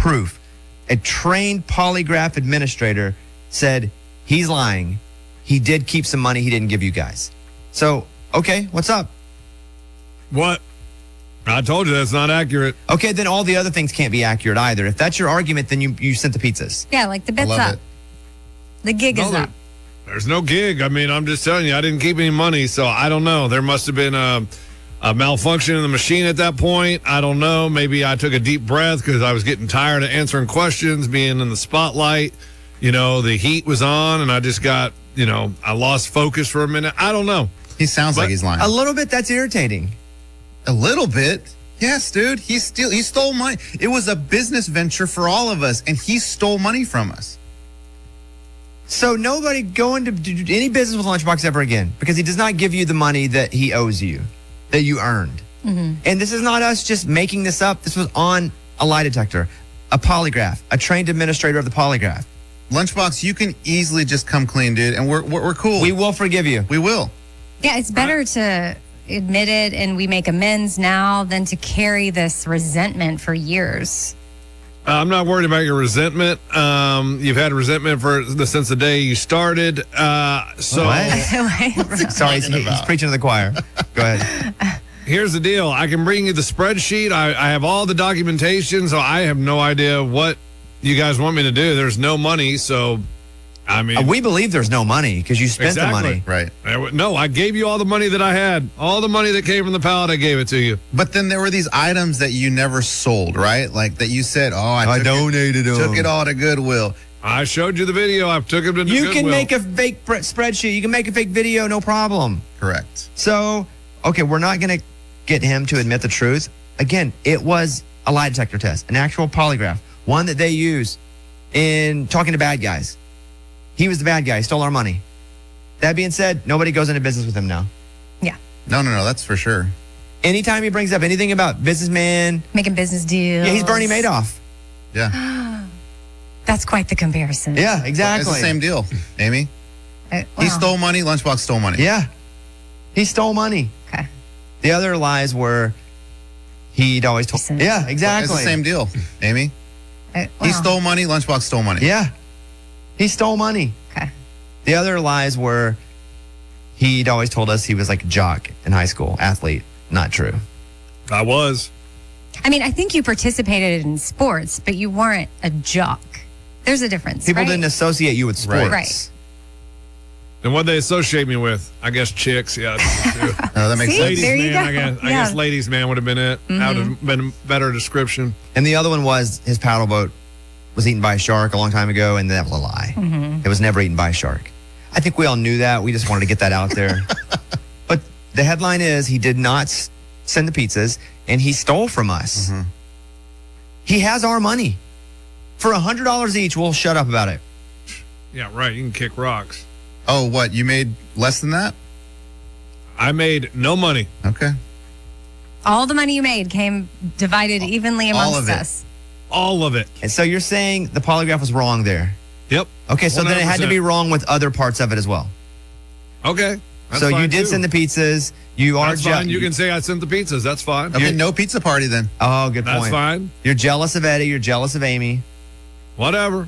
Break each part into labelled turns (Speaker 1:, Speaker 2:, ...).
Speaker 1: proof. A trained polygraph administrator said he's lying. He did keep some money he didn't give you guys. So, okay, what's up?
Speaker 2: What? I told you that's not accurate.
Speaker 1: Okay, then all the other things can't be accurate either. If that's your argument, then you sent the pizzas.
Speaker 3: Yeah, like the bit's
Speaker 4: love
Speaker 3: up.
Speaker 4: it.
Speaker 3: The gig is up.
Speaker 2: There's no gig. I mean, I'm just telling you, I didn't keep any money, so I don't know. There must have been a malfunction in the machine at that point. I don't know. Maybe I took a deep breath because I was getting tired of answering questions, being in the spotlight. You know, the heat was on, and I just got, I lost focus for a minute. I don't know.
Speaker 4: He sounds like he's lying.
Speaker 1: A little bit, that's irritating.
Speaker 4: A little bit. Yes, dude. He stole money. It was a business venture for all of us, and he stole money from us.
Speaker 1: So nobody going to do any business with Lunchbox ever again because he does not give you the money that he owes you, that you earned. Mm-hmm. And this is not us just making this up. This was on a lie detector, a polygraph, a trained administrator of the polygraph.
Speaker 4: Lunchbox, you can easily just come clean, dude, and we're cool.
Speaker 1: We will forgive you.
Speaker 4: We will.
Speaker 3: Yeah, it's better to admit it and we make amends now than to carry this resentment for years.
Speaker 2: I'm not worried about your resentment. You've had resentment since the day you started.
Speaker 1: What? Sorry, he's preaching to the choir. Go ahead.
Speaker 2: Here's the deal. I can bring you the spreadsheet. I have all the documentation, so I have no idea what you guys want me to do. There's no money, so I mean...
Speaker 1: we believe there's no money because you spent the money.
Speaker 4: Right.
Speaker 2: No, I gave you all the money that I had. All the money that came from the pallet, I gave it to you.
Speaker 4: But then there were these items that you never sold, right? Like that you said, I
Speaker 1: donated them.
Speaker 4: Took it all to Goodwill.
Speaker 2: I showed you the video. I took it to
Speaker 1: You
Speaker 2: Goodwill.
Speaker 1: can make a fake spreadsheet. You can make a fake video, no problem.
Speaker 4: Correct.
Speaker 1: So, okay, we're not going to get him to admit the truth. Again, it was a lie detector test, an actual polygraph, one that they use in talking to bad guys. He was the bad guy. He stole our money. That being said, nobody goes into business with him now.
Speaker 3: Yeah.
Speaker 4: No, that's for sure.
Speaker 1: Anytime he brings up anything about businessman,
Speaker 3: making business deals.
Speaker 1: yeah, he's Bernie Madoff.
Speaker 4: Yeah.
Speaker 3: That's quite the comparison.
Speaker 1: Yeah, exactly.
Speaker 4: It's the same deal, Amy. He stole money. Lunchbox stole money.
Speaker 1: Yeah. He stole money.
Speaker 3: Okay.
Speaker 1: The other lies were he'd always told. Yeah, exactly.
Speaker 4: It's the same deal, Amy. He stole money. Lunchbox stole money.
Speaker 1: Yeah. He stole money.
Speaker 3: Okay.
Speaker 1: The other lies were he'd always told us he was like a jock in high school, athlete. Not true.
Speaker 2: I was.
Speaker 3: I mean, I think you participated in sports, but you weren't a jock. There's a difference.
Speaker 1: People
Speaker 3: right?
Speaker 1: didn't associate you with sports.
Speaker 3: Right.
Speaker 2: And what they associate me with, I guess chicks. Yeah, that's true.
Speaker 4: That makes
Speaker 3: See?
Speaker 4: sense.
Speaker 2: Ladies
Speaker 3: There you
Speaker 2: man,
Speaker 3: go.
Speaker 2: I guess ladies man would have been it. That would have been a better description.
Speaker 1: And the other one was his paddle boat was eaten by a shark a long time ago, and that was a lie. It was never eaten by a shark. I think we all knew that. We just wanted to get that out there. But the headline is he did not send the pizzas, and he stole from us. He has our money. For $100 each, we'll shut up about it.
Speaker 2: Yeah, right. You can kick rocks.
Speaker 4: Oh, what? You made less than that?
Speaker 2: I made no money.
Speaker 4: Okay.
Speaker 3: All the money you made came divided evenly
Speaker 4: All
Speaker 3: amongst
Speaker 4: of it.
Speaker 3: us.
Speaker 2: All of it.
Speaker 1: And so you're saying the polygraph was wrong there.
Speaker 2: Yep.
Speaker 1: Okay, so then it had to
Speaker 2: 100%.
Speaker 1: be wrong with other parts of it as well.
Speaker 2: Okay. That's
Speaker 1: so you
Speaker 2: fine,
Speaker 1: did
Speaker 2: too.
Speaker 1: send the pizzas. You are
Speaker 2: That's fine. You can say I sent the pizzas. That's fine.
Speaker 4: Okay, no pizza party then.
Speaker 1: Oh, good
Speaker 2: That's
Speaker 1: point.
Speaker 2: fine.
Speaker 1: You're jealous of Eddie. You're jealous of Amy.
Speaker 2: Whatever.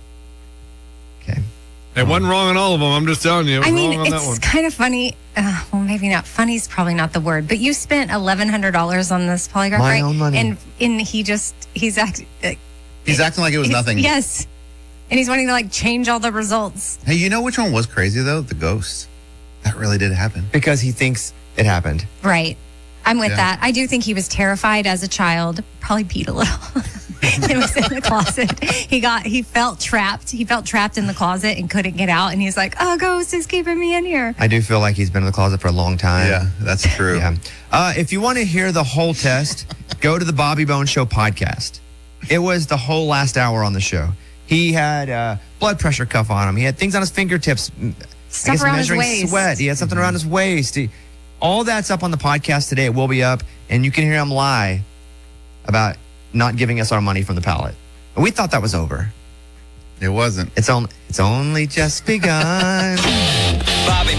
Speaker 1: Okay.
Speaker 2: It wasn't wrong on all of them. I'm just telling you. It was
Speaker 3: I mean,
Speaker 2: wrong on that
Speaker 3: it's
Speaker 2: one.
Speaker 3: kind of funny. Well, maybe not. Funny is probably not the word, but you spent $1,100 on this polygraph,
Speaker 1: My
Speaker 3: right?
Speaker 1: own money.
Speaker 3: And he's acting
Speaker 4: like it was nothing.
Speaker 3: Yes. And he's wanting to like change all the results.
Speaker 4: Hey, you know which one was crazy though? The ghost. That really did happen.
Speaker 1: Because he thinks it happened.
Speaker 3: Right. I'm with
Speaker 4: Yeah.
Speaker 3: that. I do think he was terrified as a child, probably peed a little. It was in the closet. He felt trapped. He felt trapped in the closet and couldn't get out. And he's like, oh, ghost is keeping me in here.
Speaker 1: I do feel like he's been in the closet for a long time.
Speaker 4: Yeah, that's true.
Speaker 1: Yeah. If you want to hear the whole test, go to the Bobby Bones Show podcast. It was the whole last hour on the show. He had blood pressure cuff on him. He had things on his fingertips.
Speaker 3: Stuff around his
Speaker 1: measuring
Speaker 3: waist.
Speaker 1: sweat. He had something around his waist. All that's up on the podcast today. It will be up, and you can hear him lie about not giving us our money from the pallet. And we thought that was over.
Speaker 4: It wasn't.
Speaker 1: It's only just begun.
Speaker 5: Bobby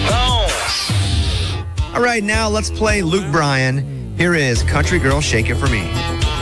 Speaker 5: Bones.
Speaker 1: All right, now let's play Luke Bryan. Here is Country Girl, Shake It For Me.